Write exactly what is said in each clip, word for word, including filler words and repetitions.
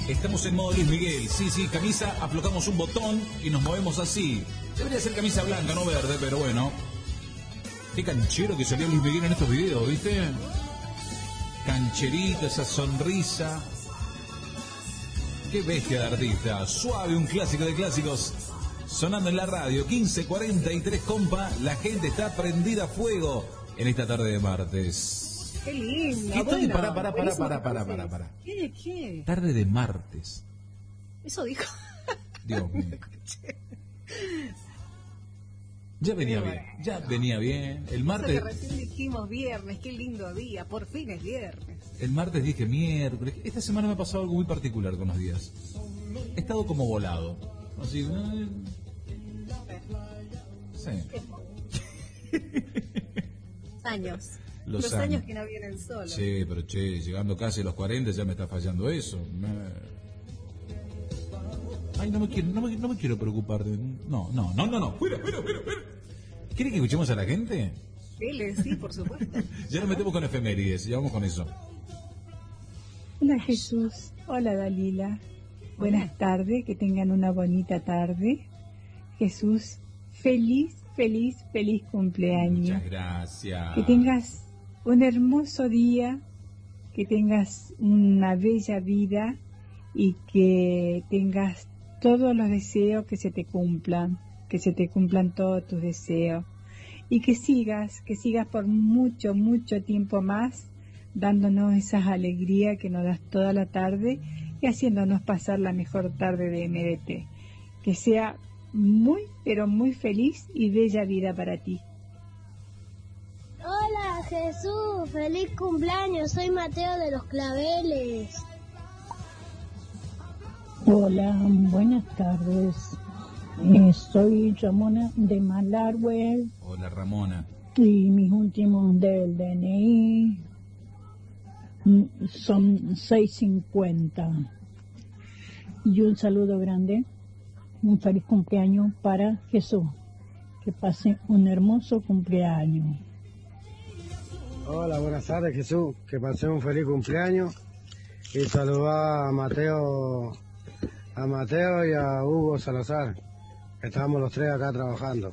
Estamos en modo Luis Miguel. Sí, sí, camisa, aflojamos un botón y nos movemos así. Debería ser camisa blanca, no verde, pero bueno. Qué canchero que salió Luis Miguel en estos videos, ¿viste? Cancherito, esa sonrisa. Qué bestia de artista. Suave, un clásico de clásicos. Sonando en la radio, quince cuarenta y tres, compa. La gente está prendida a fuego en esta tarde de martes. Qué lindo. ¿Qué estoy? Bueno, Pará, pará, pará, buenísimo pará, pará, que pará, pará. ¿Qué? ¿Qué? Tarde de martes. Eso dijo. Dios mío. Ya venía bien, ya venía bien. El martes. Eso que recién dijimos viernes, qué lindo día, por fin es viernes. El martes dije miércoles. Esta semana me ha pasado algo muy particular con los días. He estado como volado. Así. eh, Sí. Años. Los Los, años. años que no vienen solos. Sí, pero che, llegando casi a los cuarenta ya me está fallando eso. Me- Ay, no me quiero, no me, no me quiero preocupar de... No, no, no, no, no. Fuera, fuera, fuera, fuera. ¿Quiere que escuchemos a la gente? Dele, sí, por supuesto. Ya nos metemos con efemérides, ya vamos con eso. Hola Jesús, hola Dalila, buenas tardes, que tengan una bonita tarde. Jesús, feliz, feliz, feliz cumpleaños. Muchas gracias. Que tengas un hermoso día, que tengas una bella vida y que tengas todos los deseos que se te cumplan, que se te cumplan todos tus deseos y que sigas, que sigas por mucho, mucho tiempo más dándonos esas alegrías que nos das toda la tarde y haciéndonos pasar la mejor tarde de M D T. Que sea muy, pero muy feliz y bella vida para ti. Hola Jesús, feliz cumpleaños, soy Mateo de los Claveles. Hola, buenas tardes. Eh, soy Ramona de Malargüe Hola, Ramona. y mis últimos del D N I mm, son seiscientos cincuenta. Y un saludo grande, un feliz cumpleaños para Jesús. Que pase un hermoso cumpleaños. Hola, buenas tardes Jesús, que pasé un feliz cumpleaños y saludar a Mateo, a Mateo y a Hugo Salazar, que estábamos los tres acá trabajando.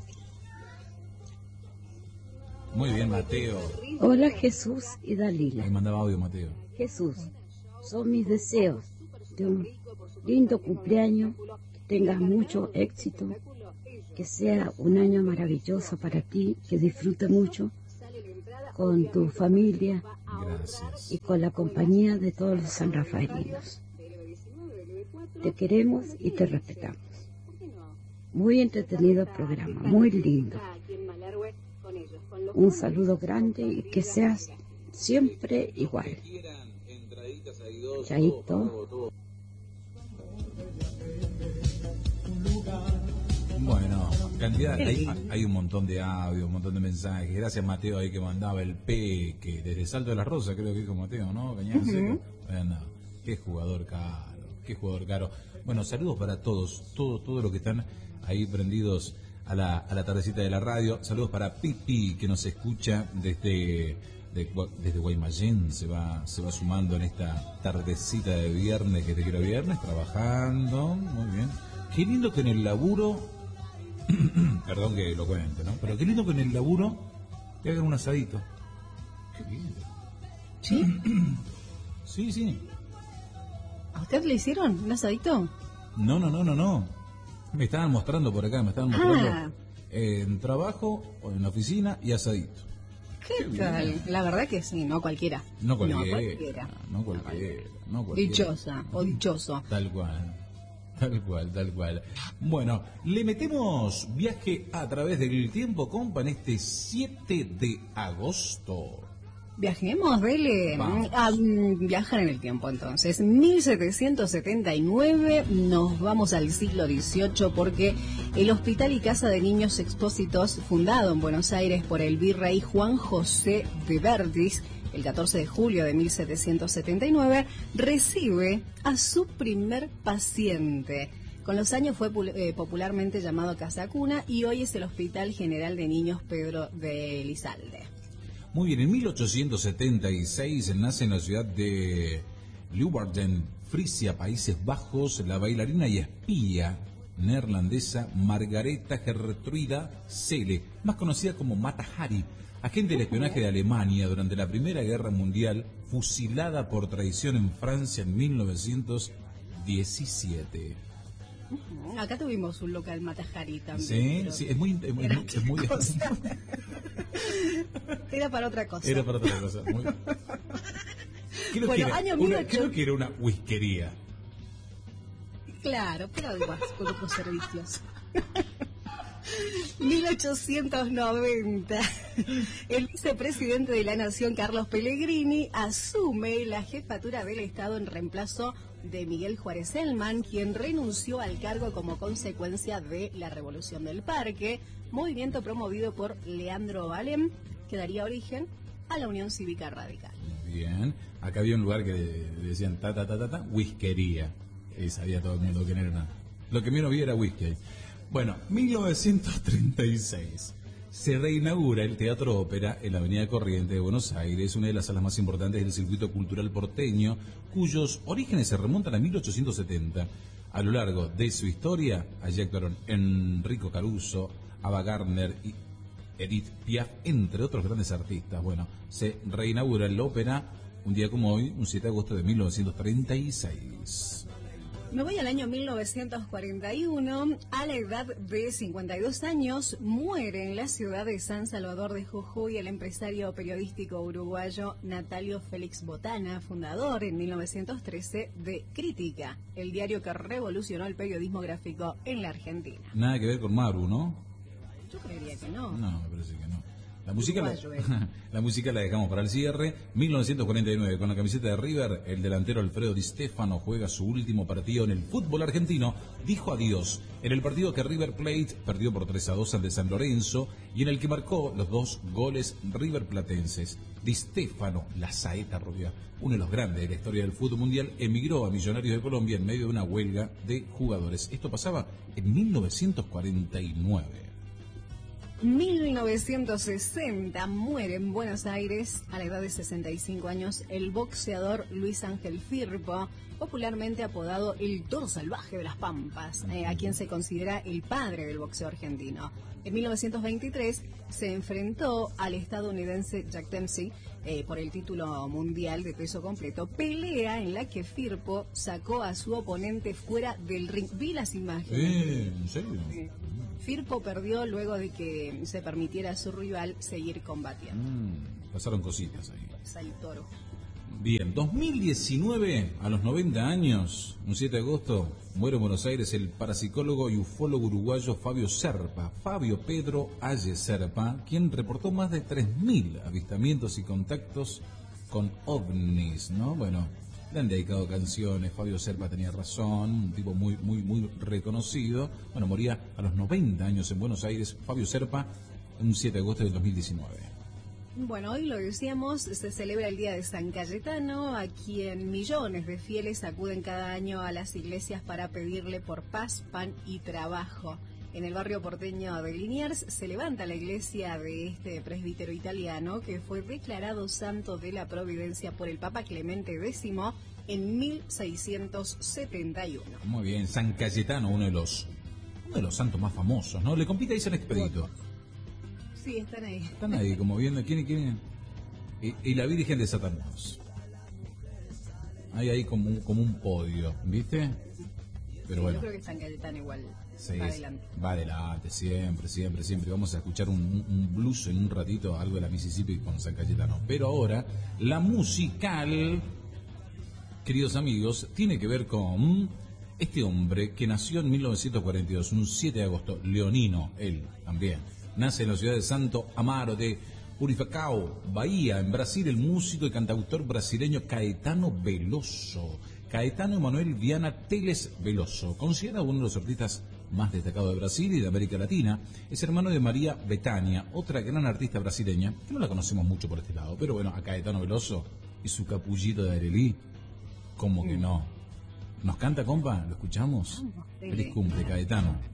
Muy bien, Mateo. Hola Jesús y Dalila. Ahí mandaba audio, Mateo. Jesús, son mis deseos de un lindo cumpleaños, que tengas mucho éxito, que sea un año maravilloso para ti, que disfrutes mucho con tu familia Gracias. y con la compañía de todos los sanrafaelinos. Te queremos y te respetamos. Muy entretenido el programa, muy lindo. Un saludo grande y que seas siempre igual. Chaito. Bueno, cantidad, hay, hay un montón de audio, un montón de mensajes. Gracias, Mateo, ahí que mandaba el Peque, desde Salto de la Rosa, creo que dijo Mateo, ¿no? Cañada Seca. Bueno, qué jugador caro, qué jugador caro. Bueno, saludos para todos, todos, todos los que están ahí prendidos a la, a la tardecita de la radio. Saludos para Pipi, que nos escucha desde, de, desde Guaymallén, se va, se va sumando en esta tardecita de viernes, que te quiero viernes, trabajando, muy bien. Qué lindo que en el laburo... Perdón que lo cuente, ¿no? Pero qué lindo que en el laburo te hagan un asadito. Qué bien. ¿Sí? Sí, sí. ¿A usted le hicieron un asadito? No, no, no, no, no. Me estaban mostrando por acá, me estaban mostrando Ah. eh, en trabajo o en la oficina y asadito. ¿Qué, Qué tal? bien. La verdad que sí, no cualquiera. No cualquiera. No cualquiera. No cualquiera. No cualquiera. Dichosa o dichoso. Tal cual. Tal cual, tal cual. Bueno, le metemos viaje a través del tiempo, compa, en este siete de agosto. Viajemos, dele. Vamos. A mm, viajar en el tiempo entonces. mil setecientos setenta y nueve, nos vamos al siglo dieciocho porque el Hospital y Casa de Niños Expósitos, fundado en Buenos Aires por el virrey Juan José de Verdis, el catorce de julio de mil setecientos setenta y nueve, recibe a su primer paciente. Con los años fue eh, popularmente llamado Casa Cuna y hoy es el Hospital General de Niños Pedro de Elizalde. Muy bien, en mil ochocientos setenta y seis nace en la ciudad de Leeuwarden, Frisia, Países Bajos, la bailarina y espía neerlandesa Margareta Gertruida Cele, más conocida como Mata Hari, agente del espionaje de Alemania durante la Primera Guerra Mundial, fusilada por traición en Francia en mil novecientos diecisiete. Uh-huh. Acá tuvimos un local Mata Hari también. Sí, sí, es muy... Es muy, es muy era para otra cosa. Era para otra cosa. Muy... Creo, bueno, que era año una, mil ochocientos... creo que era una whiskería. Claro, pero además con otros servicios. mil ochocientos noventa, el vicepresidente de la Nación, Carlos Pellegrini, asume la jefatura del Estado en reemplazo de Miguel Juárez Elman, quien renunció al cargo como consecuencia de la Revolución del Parque, movimiento promovido por Leandro Valem, que daría origen a la Unión Cívica Radical. Bien, acá había un lugar que decían ta ta ta ta ta, whiskería, y sabía todo el mundo que era una... Lo que menos vi era whisky. Bueno, mil novecientos treinta y seis se reinaugura el Teatro Ópera en la Avenida Corrientes de Buenos Aires, una de las salas más importantes del circuito cultural porteño, cuyos orígenes se remontan a mil ochocientos setenta. A lo largo de su historia, allí actuaron Enrico Caruso, Ava Gardner y Edith Piaf, entre otros grandes artistas. Bueno, se reinaugura el ópera un día como hoy, un siete de agosto de mil novecientos treinta y seis. Me voy al año mil novecientos cuarenta y uno. A la edad de cincuenta y dos años, muere en la ciudad de San Salvador de Jujuy el empresario periodístico uruguayo Natalio Félix Botana, fundador en mil novecientos trece de Crítica, el diario que revolucionó el periodismo gráfico en la Argentina. Nada que ver con Maru, ¿no? Yo creería que no. No, me parece que no. La música, la, la música la dejamos para el cierre. mil novecientos cuarenta y nueve, con la camiseta de River, el delantero Alfredo Di Stéfano juega su último partido en el fútbol argentino. Dijo adiós en el partido que River Plate perdió por tres a dos ante San Lorenzo y en el que marcó los dos goles riverplatenses. Di Stéfano, la saeta rubia, uno de los grandes de la historia del fútbol mundial, emigró a Millonarios de Colombia en medio de una huelga de jugadores. Esto pasaba en mil novecientos cuarenta y nueve. mil novecientos sesenta, muere en Buenos Aires a la edad de sesenta y cinco años el boxeador Luis Ángel Firpo, popularmente apodado el Toro Salvaje de las Pampas, eh, a quien se considera el padre del boxeo argentino. En mil novecientos veintitrés se enfrentó al estadounidense Jack Dempsey eh, por el título mundial de peso completo, pelea en la que Firpo sacó a su oponente fuera del ring. Vi las imágenes. Eh, ¿En serio? Sí. Firpo perdió luego de que se permitiera a su rival seguir combatiendo. Mm, pasaron cositas ahí. Sal Toro. Bien, dos mil diecinueve, a los noventa años, un siete de agosto, muere en Buenos Aires el parapsicólogo y ufólogo uruguayo Fabio Serpa, Fabio Pedro Aye Serpa, quien reportó más de tres mil avistamientos y contactos con ovnis, ¿no? Bueno, le han dedicado canciones, Fabio Serpa tenía razón, un tipo muy, muy, muy reconocido. Bueno, moría a los noventa años en Buenos Aires, Fabio Serpa, un siete de agosto del dos mil diecinueve. Bueno, hoy lo decíamos, se celebra el Día de San Cayetano, a quien millones de fieles acuden cada año a las iglesias para pedirle por paz, pan y trabajo. En el barrio porteño de Liniers se levanta la iglesia de este presbítero italiano que fue declarado santo de la providencia por el Papa Clemente décimo en mil seiscientos setenta y uno. Muy bien, San Cayetano, uno de los uno de los santos más famosos, ¿no? Le compite ahí San Expedito. Sí, están ahí. Están ahí, como viendo quién quién y, y la Virgen de Satanás. Hay ahí como un, como un podio, ¿viste? Pero sí, bueno. Yo creo que San Cayetano igual Sí, va adelante. Va adelante, siempre, siempre, siempre. Vamos a escuchar un, un blues en un ratito, algo de la Mississippi con San Cayetano. Pero ahora, la musical, queridos amigos, tiene que ver con este hombre que nació en mil novecientos cuarenta y dos, un siete de agosto, leonino, él también. Nace en la ciudad de Santo Amaro de Purificao, Bahía, en Brasil, el músico y cantautor brasileño Caetano Veloso. Caetano Emanuel Viana Teles Veloso, considerado uno de los artistas más destacados de Brasil y de América Latina, es hermano de María Bethânia, otra gran artista brasileña, que no la conocemos mucho por este lado, pero bueno, a Caetano Veloso y su capullito de Arelí, como que no. ¿Nos canta, compa? ¿Lo escuchamos? Feliz cumple, Caetano.